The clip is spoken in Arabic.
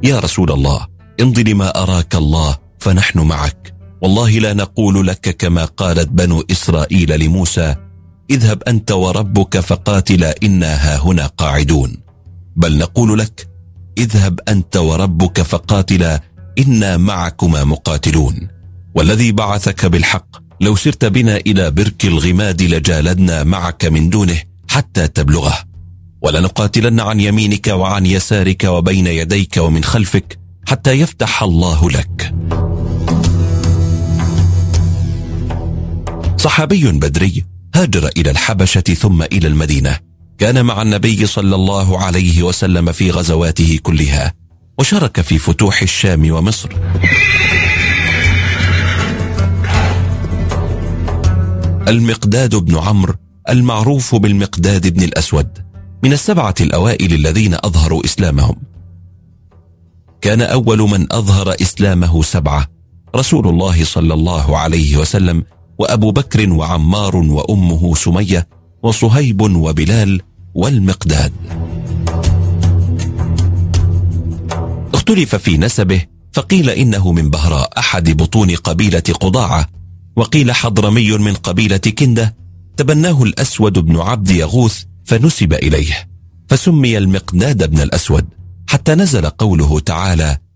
يا رسول الله امض لما أراك الله فنحن معك، والله لا نقول لك كما قالت بنو إسرائيل لموسى اذهب أنت وربك فقاتلا إنا هاهنا قاعدون، بل نقول لك اذهب أنت وربك فقاتلا إنا معكما مقاتلون، والذي بعثك بالحق لو سرت بنا إلى برك الغماد لجالدنا معك من دونه حتى تبلغه، ولنقاتلن عن يمينك وعن يسارك وبين يديك ومن خلفك حتى يفتح الله لك. صحابي بدري هاجر إلى الحبشة ثم إلى المدينة، كان مع النبي صلى الله عليه وسلم في غزواته كلها، وشارك في فتوح الشام ومصر. المقداد بن عمرو المعروف بالمقداد بن الأسود من السبعة الأوائل الذين أظهروا إسلامهم. كان أول من أظهر إسلامه سبعة: رسول الله صلى الله عليه وسلم، وأبو بكر، وعمار، وأمه سمية، وصهيب، وبلال، والمقداد. اختلف في نسبه، فقيل إنه من بهراء أحد بطون قبيلة قضاعة، وقيل حضرمي من قبيلة كندة، تبناه الأسود بن عبد يغوث فنسب إليه، فسمي المقداد بن الأسود، حتى نزل قوله تعالى: